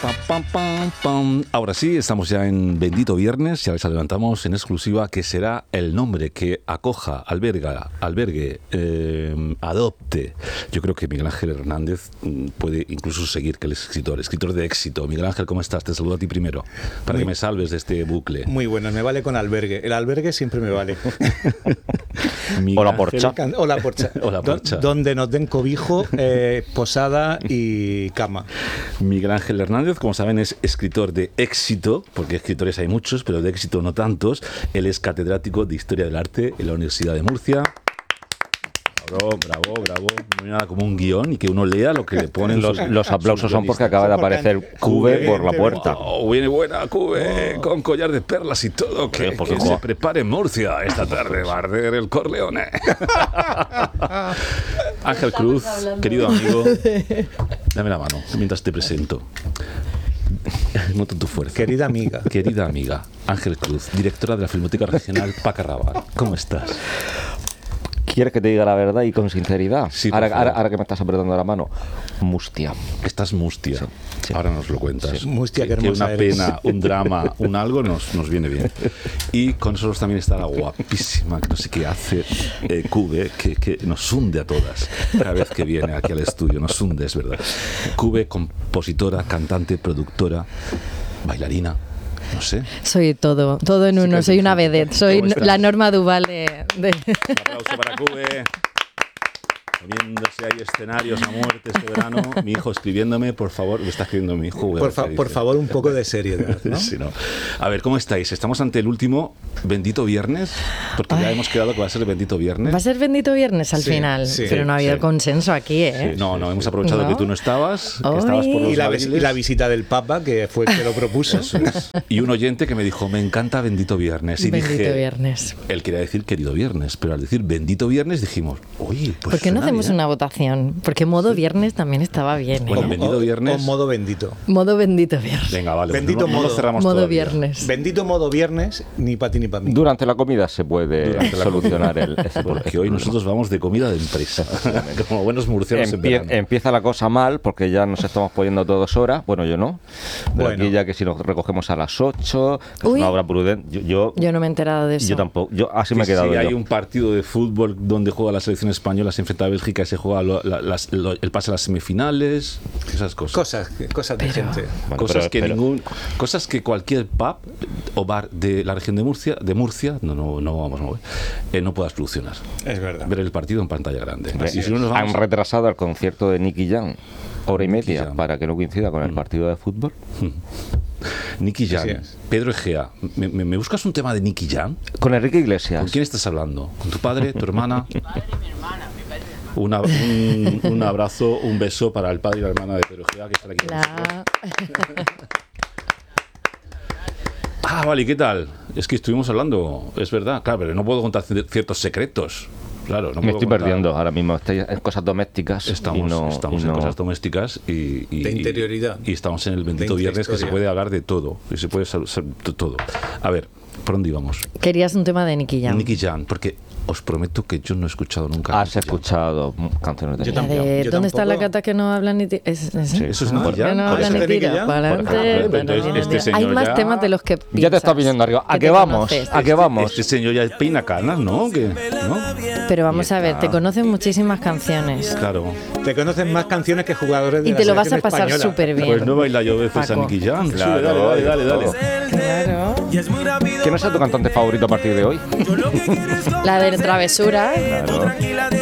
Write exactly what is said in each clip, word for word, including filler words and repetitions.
Pam, pam, pam, pam. Ahora sí, estamos ya en Bendito Viernes, ya les adelantamos en exclusiva que será el nombre que acoja, alberga, albergue, eh, adopte. Yo creo que Miguel Ángel Hernández puede incluso seguir, que él es escritor, escritor de éxito. Miguel Ángel, ¿cómo estás? Te saludo a ti primero, para Muy, que me salves de este bucle. Muy bueno, me vale con albergue. El albergue siempre me vale. O la porcha. O la porcha. O la porcha. Do, donde nos den cobijo, eh, posada y cama. Miguel Ángel Hernández, como saben, es escritor de éxito, porque escritores hay muchos, pero de éxito no tantos. Él es catedrático de Historia del Arte en la Universidad de Murcia. Bravo, bravo, bravo. No hay nada como un guión y que uno lea lo que le ponen. Los, los aplausos son porque acaba de aparecer Cube por la puerta. Oh, viene buena Cube, oh, con collar de perlas y todo. Que, que se prepare en Murcia esta tarde, va a arder el Corleone. Ángel Cruz, querido amigo, dame la mano mientras te presento. Noto tu fuerza. Querida amiga. Querida amiga, Ángel Cruz, directora de la Filmoteca Regional Paca Rabanne. ¿Cómo estás? ¿Quieres que te diga la verdad y con sinceridad? Sí, ahora, ahora, ahora que me estás apretando la mano. Mustia. Estás mustia. Sí, sí. Ahora nos lo cuentas. Sí. Mustia, qué que hermosa una eres. pena, un drama, un algo nos, nos viene bien. Y con nosotros también está la guapísima, que no sé qué hace, eh, Cube, que, que nos hunde a todas. Cada vez que viene aquí al estudio, nos hunde, es verdad. Cube, compositora, cantante, productora, bailarina. No sé. Soy todo, todo en uno. Soy una vedette. Soy la Norma Duval de, de... Un aplauso para Cube. Moviéndose hay escenarios a muerte este verano. Mi hijo escribiéndome, por favor, me está escribiendo mi hijo. Por, fa por favor, un poco de seriedad, ¿no? Sí, no. A ver, ¿cómo estáis? Estamos ante el último Bendito Viernes, porque Ay. ya hemos quedado que va a ser el Bendito Viernes. Va a ser Bendito Viernes al sí, final, sí, pero no ha habido sí. consenso aquí, ¿eh? Sí. No, no, hemos aprovechado ¿No? que tú no estabas, que estabas por los y la, bailes. y la visita del Papa, que fue el que lo propuso. Eso es. Y un oyente que me dijo, me encanta Bendito Viernes. Y Bendito dije, Viernes. Él quería decir Querido Viernes, pero al decir Bendito Viernes dijimos, oye, pues ¿por qué no hacemos bien? una votación? Porque modo viernes también estaba bien, ¿eh? Bueno, Bendito Viernes. O, o modo bendito. Modo bendito viernes. Venga, vale. Bendito no, no modo, lo cerramos modo todavía. viernes. Bendito modo viernes, ni para ti ni para mí. Durante la comida se puede solucionar el, ese Porque hoy nosotros vamos de comida de empresa. Como buenos murcianos en Empie verano. Empieza la cosa mal porque ya nos estamos poniendo todos horas. Bueno, yo no. Pero Bueno. aquí ya que si nos recogemos a las ocho, que es Uy. una hora prudente. Yo, yo, Yo no me he enterado de eso. yo tampoco. Yo así me he Sí, quedado sí, yo. hay un partido de fútbol donde juega la selección española, se enfrenta a Bélgica y se juega lo, la, las, lo, el pase a las semifinales, esas cosas. Cosas, cosas de Pero... gente. Bueno, cosas pero- que pero- ningún, cosas que cualquier pub o bar de la región de Murcia, de Murcia, no, no, no vamos a mover, eh, no puedas solucionar. Es verdad. Ver el partido en pantalla grande. Hombre, Y si no nos vamos han retrasado el concierto de Nicky Jam hora y Nicky media Jam. para que no coincida con el partido de fútbol. Nicky Jam, Así es. Pedro Egea, ¿me, me, ¿me buscas un tema de Nicky Jam? Con Enrique Iglesias. ¿Con quién estás hablando? ¿Con tu padre, tu hermana? Una, un, un abrazo, un beso para el padre y la hermana de Pedro Egea, que están aquí. La... Ah, vale, ¿qué tal? Es que estuvimos hablando, es verdad, claro, pero no puedo contar ciertos secretos. Claro, no Me puedo estoy contar. perdiendo ahora mismo. Estoy en cosas domésticas. Estamos, y no, estamos y no... en cosas domésticas y, y, De interioridad. Y, y estamos en el bendito De viernes que se intrahistoria. puede hablar de todo. Y se puede sal- sal- de todo. A ver, ¿por dónde íbamos? Querías un tema de Nicky Jam. Nicky Jam, porque os prometo que yo no he escuchado nunca. a Has Nicky Jam. escuchado canciones de Yo La Nicky tampoco. de, Yo ¿dónde está la tampoco. cata que no habla ni tira? ¿Es, es, Sí. Eso es ¿No? Nicky Que Jam. no Por habla eso ni de Nicky tira. Jam, Para por adelante, ejemplo. para Entonces, este adelante. señor Hay más ya- temas de los que Ya te piensas, está viniendo arriba. ¿A que qué te vamos? conoces. ¿A qué vamos? Este señor ya peina canas, ¿no? Que, ¿no? Pero vamos Y a ver, está. te conocen muchísimas canciones. Claro. Te conocen más canciones que jugadores de Y la te lo vas a selección pasar española. súper bien. Pues no baila yo veces a Paco. Nicky Jam. Sí, Claro, dale, dale, dale, dale. Claro. ¿Quién es tu cantante favorito a partir de hoy? La de Travesura. Claro.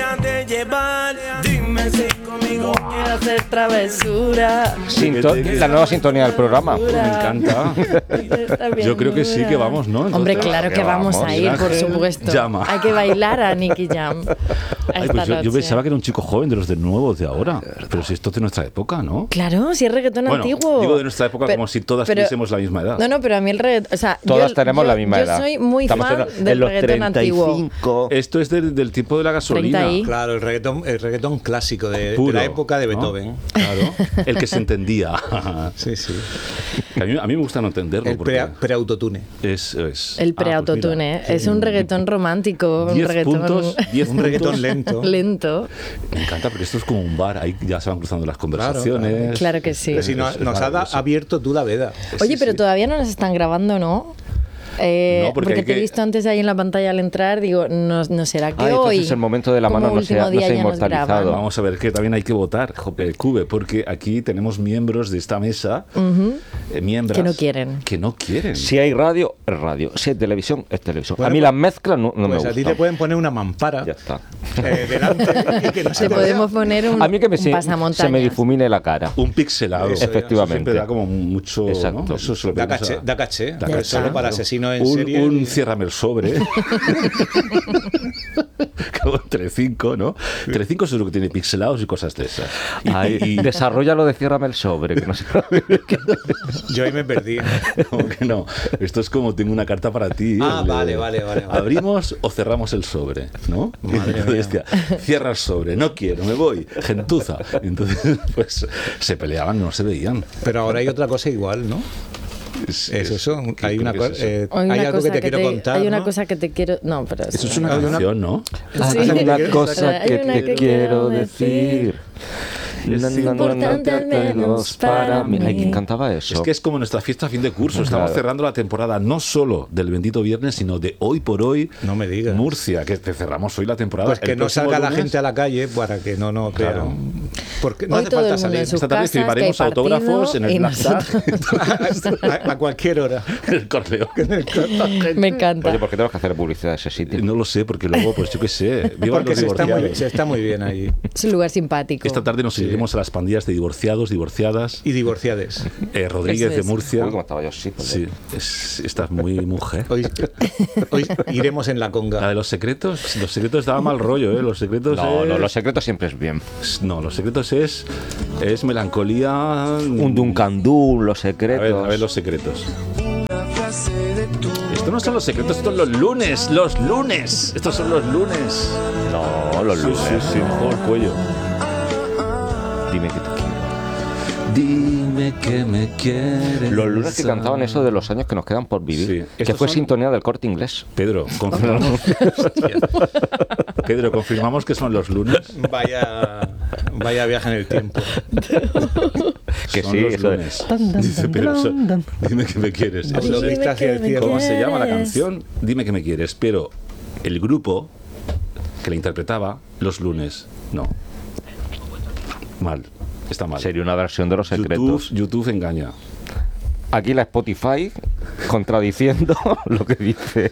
Quiero hacer travesura. Sinto- la nueva sintonía del programa. Me encanta. Yo creo que sí que vamos, ¿no? Hombre, Entonces, claro que que vamos vamos. a ir, por Ángel supuesto. llama. Hay que bailar a Nicky Jam. Ay, esta pues yo, yo noche. pensaba que era un chico joven de los de nuevos de ahora. Pero si esto es de nuestra época, ¿no? Claro, si es reggaetón Bueno, antiguo. digo de nuestra época Pero- como si todas pero- tuviésemos la misma edad. No, no, pero a mí el reggaetón... O sea, Todas yo- tenemos yo- la misma yo edad. soy muy Estamos fan en, del en los reggaetón antiguo. treinta y cinco. Esto es del, del tiempo de la gasolina. treinta y- Claro, el reggaetón, el reggaetón clásico de, de Puro, la época de ¿no? Beethoven. Claro, el que se entendía. Sí, sí. A mí, a mí me gusta no entenderlo. El porque pre- pre-autotune. es, es, El ah, pues pre-autotune, mira, es un reggaetón romántico, un diez reggaetón puntos, diez Un reggaetón puntos. lento. lento. Me encanta porque esto es como un bar, ahí ya se van cruzando las conversaciones. Claro que sí. Pero si no- Es- es nos ha da- maravilloso. abierto tú la veda. Oye, Sí, pero sí. todavía no nos están grabando, ¿no? Eh, No, porque porque hay te he que- visto antes ahí en la pantalla al entrar, digo, no, no será que Ah, hoy, entonces el momento de la como mano no se último ha- no día se ha ya nos inmortalizado. graban. Vamos a ver que también hay que votar, eh, Cube, porque aquí tenemos miembros de esta mesa, eh, miembros Que no quieren. Que no quieren. Si hay radio, es radio. Si hay televisión, es televisión. Bueno, a mí pues- las mezclas no, no Pues me a ti gustan. te pueden poner una mampara Ya está. eh, delante y que no se Te vea. podemos poner un, A mí que me un se, pasamontañas. se me difumine la cara. Un pixelado. Eso, Efectivamente. Eso siempre da como mucho. Exacto. ¿no? Eso se lo Da pedimos caché, a- da caché. da Ya caché, está. Solo para asesinos en un, serie. Un y- ciérrame el sobre. Como Telecinco, ¿no? Telecinco seguro que tiene pixelados y cosas de esas. Y- Ay, y- desarrollalo de ciérrame el sobre. Que no sé. Yo ahí me perdí. como que no. Esto es como tengo una carta para ti. Ah, el de- vale, vale, vale, vale. Abrimos o cerramos el sobre, ¿no? Madre Entonces, mía. tía, cierra el sobre, no quiero, me voy, gentuza. Entonces, pues se peleaban, no se veían. Pero ahora hay otra cosa igual, ¿no? Es, Es eso. ¿qué- Hay qué una es cosa. eso? eh, Hay, hay una algo cosa que te quiero contar. Hay una ¿no? cosa que te quiero... No, pero Eso es una Hay una- canción, ¿no? Hay Sí. una Hay cosa una que que te quiero quiero decir. decir. Es No, no, no, no, importante al menos para mí. Ay, mí. ¿quién cantaba eso? Es que es como nuestra fiesta a fin de curso. Estamos Claro. cerrando la temporada no solo del bendito viernes, sino de hoy por hoy. No me digas. Murcia, que te cerramos hoy la temporada. Pues que El no próximo salga la lunes- gente a la calle para que no nos Claro. vean. Porque no Hoy hace todo falta el mundo salir. en sus Esta tarde casas, que hay firmaremos partido autógrafos en el y Black Tag, nosotros- a, a cualquier hora. en el Corleón. Me encanta. Oye, ¿por qué tenemos que hacer publicidad de ese sitio? No lo sé, porque luego, pues yo qué sé, vivan Porque los se está, muy, divorciados. se está muy bien ahí. Es un lugar simpático. Esta tarde nos iremos a las pandillas de divorciados, divorciadas. Y divorciades. Eh, Rodríguez Eso de es. Murcia. Uy, cómo estaba yo, sí. pues, Sí, es- estás muy mujer. Hoy, hoy iremos en la La conga. de los secretos, los secretos daba mal rollo, ¿eh? Los secretos No, es- no, los secretos siempre es bien. No, los secretos es, es melancolía. Un Duncandú, los A secretos. ver, a ver los secretos. Estos no son los secretos, estos son los lunes, los lunes. Estos son los lunes. No, los Sí, lunes. sí, sí, me juego el cuello. Dime que te quiero. Dime que me quieres. Los lunes que cantaban eso de los años que nos quedan por vivir. Sí. Que Estos fue son- sintonía del Corte Inglés. Pedro, confirmamos. Pedro, confirmamos que son los lunes. Vaya, vaya viaje en el tiempo. Que Son sí, los eso de- lunes. Dice, pero eso- dime que me quieres. Os lo viste hacia el cielo. ¿Cómo se llama la quieres. canción? Dime que me quieres. Pero el grupo que la interpretaba, los lunes, no. Mal. Está mal. Sería una versión de los YouTube, secretos. YouTube engaña. Aquí la Spotify contradiciendo lo que dice.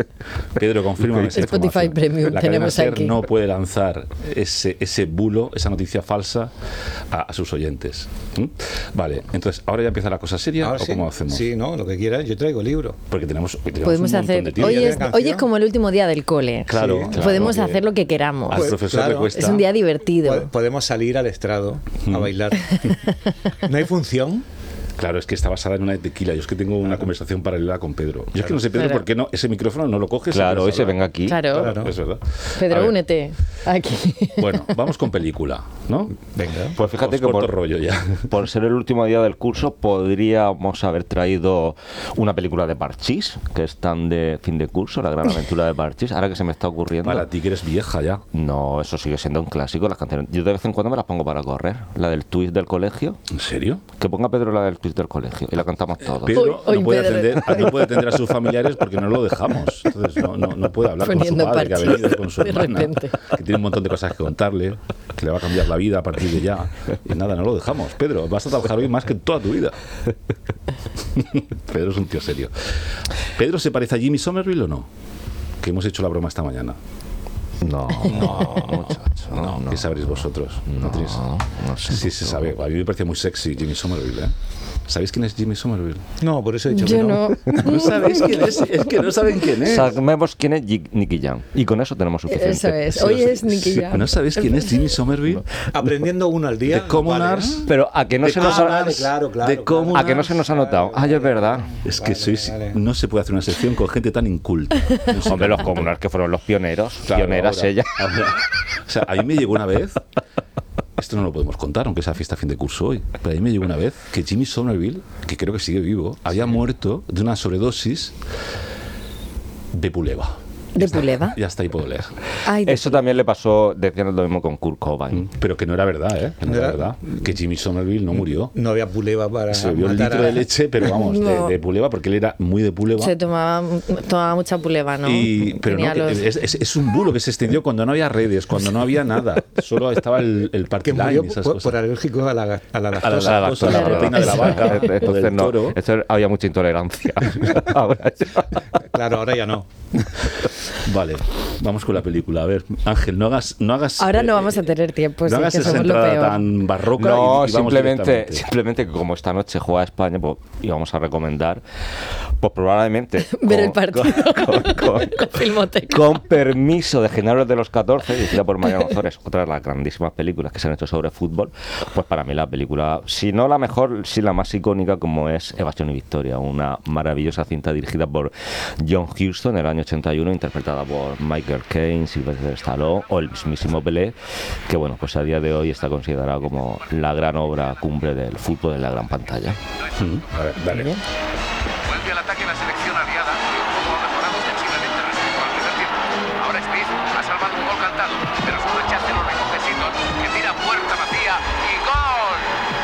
Pedro, confirma esa Spotify información. Premium La tenemos cadena SER aquí. no puede lanzar ese, ese bulo, esa noticia falsa a, a sus oyentes. ¿Mm? Vale, entonces, ¿ahora ya empieza la cosa seria Ahora o sí. cómo hacemos? Sí, no, lo que quieras. Yo traigo libro. Porque tenemos, hoy tenemos Podemos un montón hacer... de tiempo. Hoy ¿Tiene es, canción? hoy es como el último día del cole. Claro, Sí. claro, Podemos que hacer lo que queramos. Al Pues, profesor le claro. cuesta. Es un día divertido. Po- Podemos salir al estrado Mm. a bailar. ¿No hay función? Claro, es que está basada en una de tequila. Yo es que tengo una conversación paralela con Pedro. Yo es que no sé, Pedro, Claro. por qué no, ese micrófono no lo coges. Claro, hoy se venga venga aquí. Claro. Claro. Es verdad. A Pedro, ver, únete aquí. Bueno, vamos con película, ¿no? Venga. Pues fíjate Os que corto por, rollo ya. por ser el último día del curso podríamos haber traído una película de Parchís, que es tan de fin de curso, La gran aventura de Parchís. Ahora que se me está ocurriendo. Para ti que eres vieja ya. No, eso sigue siendo un clásico. Las canciones. Yo de vez en cuando me las pongo para correr. La del twist del colegio. ¿En serio? Que ponga Pedro la del twist del colegio y la cantamos todos. Pedro Hoy- hoy no, puede Pedro. atender, no puede atender a sus familiares porque no lo dejamos. Entonces no, no, no puede hablar Poniendo con su padre que ha parches venido con su de hermana, repente. que tiene un montón de cosas que contarle, que le va a cambiar la vida a partir de ya. Y nada, no lo dejamos. Pedro, vas a trabajar hoy más que en toda tu vida. Pedro es un tío serio. ¿Pedro se parece a Jimmy Somerville o no? Que hemos hecho la broma esta mañana. No, no, muchacho. No, ¿qué sabréis vosotros? No, tenéis- no sé. Sí, se sabe. A mí me parecía muy sexy Jimmy Somerville, ¿eh? ¿Sabéis quién es Jimmy Somerville? No, por eso he dicho Yo que no. no. No sabéis quién es, es que no saben quién es. Sabemos quién es Jig- Nicky Jam. Y con eso tenemos suficiente. Eso es. Hoy es Nicky Sí, Jam. ¿No sabéis quién es Jimmy Somerville? Aprendiendo uno al día. De Commoners. vale. Pero a que no De se nos Ah, ha... vale, claro, claro. de claro. cómo- A que no se nos ha notado. Ay, es verdad. Es que Vale, sois. vale. No se puede hacer una sección con gente tan inculta. No sé Hombre, los cómo. comunales que fueron los pioneros. Claro, pioneras ahora- ellas. ahora. O sea, a mí me llegó una vez esto no lo podemos contar, aunque sea fiesta fin de curso hoy, pero a mí me llegó una vez que Jimmy Somerville, que creo que sigue vivo, había sí. muerto de una sobredosis de Puleva. ¿De Puleva? Ya está, ahí puedo leer. Ay, Eso también le pasó, decían lo mismo con Kurt Cobain. Pero que no era verdad, ¿eh? Que no, no era, era verdad. Que Jimmy Somerville no murió. No había Puleva para Se bebió el litro a... de leche, pero vamos, no. de, de Puleva, porque él era muy de Puleva. Se tomaba, tomaba mucha Puleva, ¿no? Y, pero no, los... es, es, es un bulo que se extendió cuando no había redes, cuando no había nada. Solo estaba el, el party line y esas por, cosas. Por alérgico a la, a la lactosa. A la, lactosa, la proteína de la vaca. Entonces no, esto había mucha intolerancia. Ahora claro, ahora ya no. Vale, vamos con la película. A ver, Ángel, no hagas... No hagas Ahora no eh, vamos a tener tiempo, no sí, hagas que esa somos entrada lo peor. tan barroca. No, y, y simplemente, simplemente que como esta noche juega España, pues íbamos a recomendar, pues probablemente... ver con, el partido con, con, con, con Filmoteca. Con permiso de Genaro de los catorce, dirigida por Mariano Ozores, otra de las grandísimas películas que se han hecho sobre fútbol, pues para mí la película, si no la mejor, sí la más icónica, como es Evasión y Victoria, una maravillosa cinta dirigida por John Huston en el año ochenta y uno, interpretada por Michael Caine, Sylvester Stallone o el mismísimo Pelé, que bueno, pues a día de hoy está considerada como la gran obra cumbre del fútbol en la gran pantalla. Mm, a ver, dale. Vuelve al ataque la selección aliada y un poco ha mejorado ofensivamente respecto al primer tiempo. Ahora Smith ha salvado un gol cantado, pero su rechace lo recoge Seaton, que tira puerta vacía y ¡gol!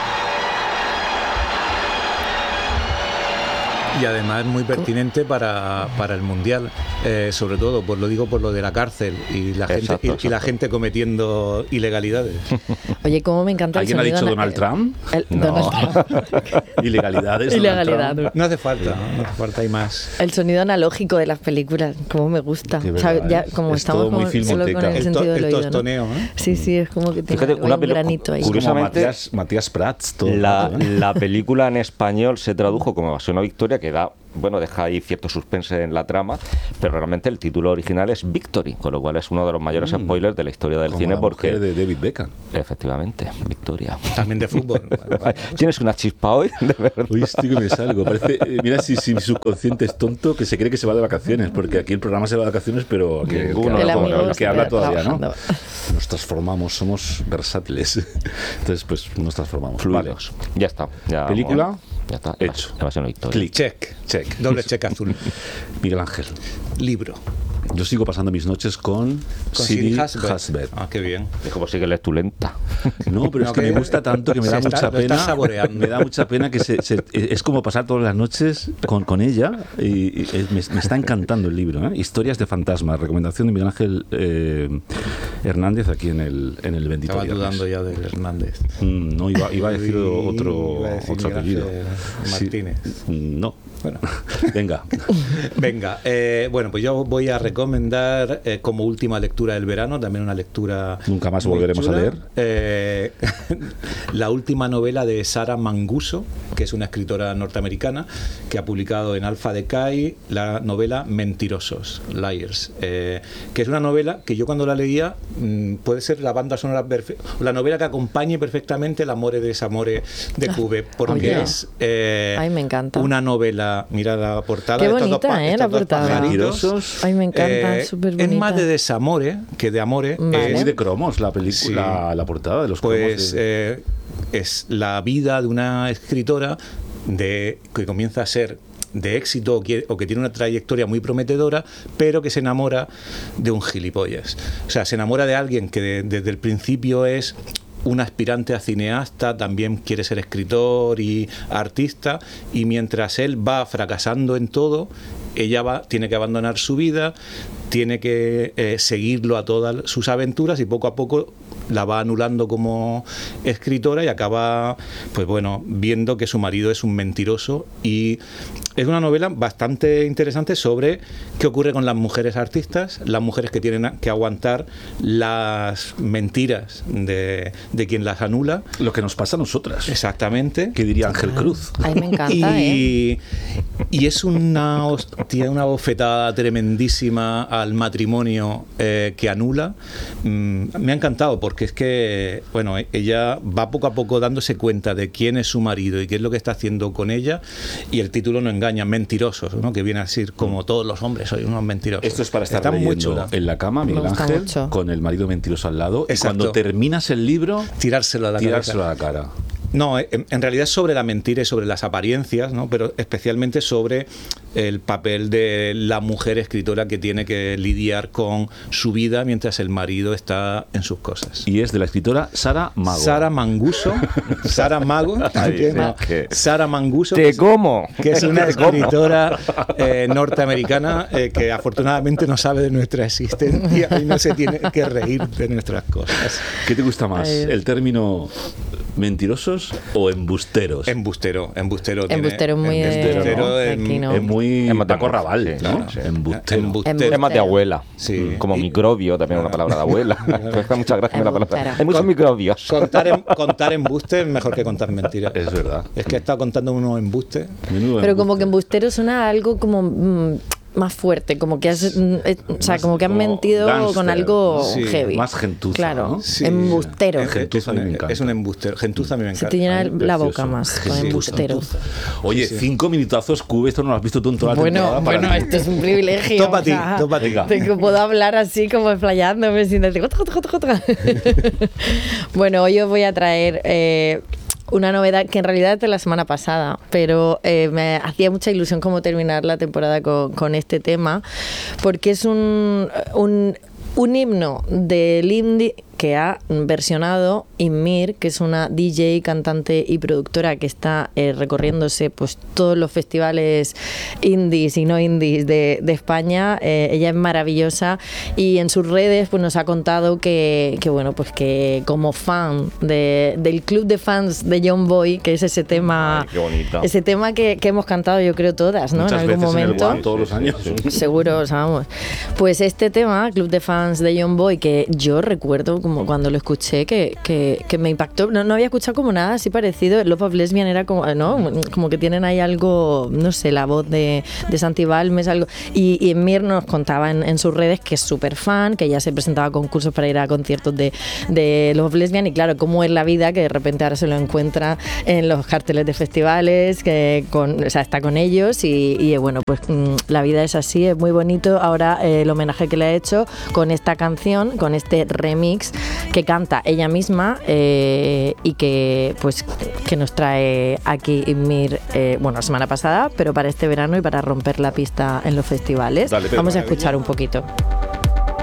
Y además muy pertinente para, para el Mundial, eh, sobre todo, pues lo digo por lo de la cárcel y la exacto, gente y, exacto. y la gente cometiendo ilegalidades. Oye, cómo me encanta el ¿Alguien ha dicho na- Donald Trump? El, No. Donald Trump. Ilegalidades. Ilegalidad. Donald Trump. No hace falta, no hace falta, hay más. El sonido analógico de las películas, cómo me gusta. Qué O sea, verdad, ya, es- como es estamos todo muy con, solo filmoteca. con el, El, to- sentido del el oído, ¿no? tostoneo, ¿eh? Sí, sí, es como que tiene Fíjate, algo, una un peli- granito ahí. Es como Curiosamente, Matías, Matías Prats. Todo La, el rato, ¿eh? la película en español se tradujo como Evasión a Victoria, que da, bueno, deja ahí cierto suspense en la trama, pero realmente el título original es Victory, con lo cual es uno de los mayores Mm. spoilers de la historia del Como cine, la porque mujer de David Beckham. efectivamente, Victoria. También de fútbol. Vale, vale. ¿Tienes una chispa hoy? De verdad. Hoy estoy que me salgo. Parece, eh, mira si, si mi subconsciente es tonto, que se cree que se va de vacaciones, porque aquí el programa se va de vacaciones, pero que, Ninguno, que, El habla, amigo que habla está todavía, ¿no? trabajando. Nos transformamos, somos versátiles. Entonces, pues nos transformamos. Fluidos. Ya está. Ya, Película, bueno, ya está. hecho. Evasión a Victoria. Clic. Check. Check. Doble check azul. Miguel Ángel. Libro. Yo sigo pasando mis noches con, Con Siri Siri Hasbet. Hasbet. Ah, qué bien. Es como si que lees tu lenta. No, pero No, es que que me gusta tanto que me se da está- mucha lo está pena. saboreando. Me da mucha pena que se, se- es como pasar todas las noches con, con ella y, y es- me, me está encantando el libro. ¿eh? Historias de fantasmas, recomendación de Miguel Ángel eh, Hernández aquí en el en el Bendito Estaba Viernes. dudando ya de Hernández. Mm, no, iba, iba a decir otro, Iba a decir otro Miguel apellido. Ángel Sí. Martínez. Mm, No. Bueno. Venga. Venga, eh, bueno, pues yo voy a recomendar eh, como última lectura del verano, también una lectura... Nunca más muy volveremos a chula, leer. eh, la última novela de Sarah Manguso, que es una escritora norteamericana, que ha publicado en Alpha Decay la novela Mentirosos, Liars, eh, que es una novela que yo cuando la leía, mmm, puede ser la banda sonora perfecta, la novela que acompañe perfectamente el Amore de Desamore de Cube, porque Oye. es eh, Ay, me encanta. una novela, mira la portada, Qué estos dos bonita, pa- ¿eh? estos La dos portada. pajaritos. Mentirosos. Ay, me encanta, Eh, súper es bonita. más de desamore que de amore. Vale. Es Es, de cromos la película, Sí. la portada de los pues cromos. de- eh, es la vida de una escritora de que comienza a ser de éxito o que, o que tiene una trayectoria muy prometedora, pero que se enamora de un gilipollas. O sea, se enamora de alguien que de- desde el principio es un aspirante a cineasta, también quiere ser escritor y artista, y mientras él va fracasando en todo, ella va, tiene que abandonar su vida, tiene que eh, seguirlo a todas sus aventuras y poco a poco la va anulando como escritora y acaba, pues bueno, viendo que su marido es un mentiroso. Y es una novela bastante interesante sobre qué ocurre con las mujeres artistas, las mujeres que tienen que aguantar las mentiras de, de quien las anula. Lo que nos pasa a nosotras. Exactamente. ¿Qué diría Ángel Cruz? Ay, me encanta, ¿eh? Y, Y es una, tiene una bofetada tremendísima al matrimonio eh, que anula. Mm, me ha encantado porque es que, bueno, ella va poco a poco dándose cuenta de quién es su marido y qué es lo que está haciendo con ella, y el título no engaña, Mentirosos, ¿no? Que viene a decir como todos los hombres, soy unos mentirosos. Esto es para estar Está muy leyendo chula. en la cama, Miguel Me gusta Ángel, mucho. con el marido mentiroso al lado. Y Exacto. cuando terminas el libro, Tirárselo a la tirárselo cabeza. a la cara. No, en, en realidad es sobre la mentira y sobre las apariencias, ¿no? Pero especialmente sobre el papel de la mujer escritora que tiene que lidiar con su vida mientras el marido está en sus cosas. Y es de la escritora Sara Mago. Sara Manguso, Sara Mago, Ay, que- no, que- Sara Manguso, ¿Te que es- como? que es una ¿Te como? escritora eh, norteamericana eh, que afortunadamente no sabe de nuestra existencia y no se tiene que reír de nuestras cosas. ¿Qué te gusta más? Ay. ¿El término mentirosos o embusteros? Embustero, embustero. tiene- Embustero muy de- embustero de en- aquí, ¿no? Es muy Es más de Paco amor, Raval, sí, ¿no? claro, sí. Embustero. Embustero. Es más de abuela. Sí. Como Y- microbio, también una palabra de abuela. Me hace mucha gracia la palabra. Embustero. Hay muchos Con- microbios. Contar, em- contar embustes es mejor que contar mentiras. Es verdad. Es que he estado contando unos embustes. Menudo Pero como embuste. que embustero suena a algo como mm, más fuerte, como que has, mm, eh, o sea, Más como que has como mentido gángster, con algo sí, heavy. más gentuza, Claro, ¿no? Sí. embustero. Es, Gentuza a mí me un, encanta. es un embustero. Gentuza a mí me Se encanta. te llena Ay, la boca precioso. más con Sí, embustero. Oye, cinco minutazos, Cube, esto no lo has visto tú en toda la Bueno, temporada. para bueno, ti. esto es un privilegio. Topa a ti, o sea, topa a ti. Venga. de que puedo hablar así como explayándome sin decir. "Jota, jota, jota, jota". Bueno, hoy os voy a traer eh, una novedad que en realidad es de la semana pasada, pero eh, me hacía mucha ilusión cómo terminar la temporada con, con este tema, porque es un, un, un himno del indie que ha versionado Inmir, que es una D J, cantante y productora que está eh, recorriéndose pues todos los festivales indies y no indies de, de España. Eh, ella es maravillosa y en sus redes pues nos ha contado que, que bueno, pues que como fan de, del club de fans de John Boy, que es ese tema, Ay, qué bonito. ese tema que, que hemos cantado yo creo todas, ¿no? Muchas en algún veces momento. en el One, todos los años. Seguro, o sea, vamos. Pues este tema, Club de Fans de John Boy, que yo recuerdo como cuando lo escuché, que, que, que me impactó. No, no había escuchado como nada así parecido. Love of Lesbian era como, ¿no? Como que tienen ahí algo, no sé, la voz de, de Santi Balmes, algo. Y, y Mir nos contaba en, en sus redes que es súper fan, que ya se presentaba a concursos para ir a conciertos de, de Love of Lesbian. Y claro, cómo es la vida, que de repente ahora se lo encuentra en los carteles de festivales, que con, o sea, está con ellos. Y, y bueno, pues mmm, la vida es así, es muy bonito. Ahora eh, el homenaje que le ha hecho con esta canción, con este remix que canta ella misma eh, y que pues que nos trae aquí Inmir, eh, bueno, la semana pasada, pero para este verano y para romper la pista en los festivales. Dale, Pedro. Vamos a escuchar un poquito.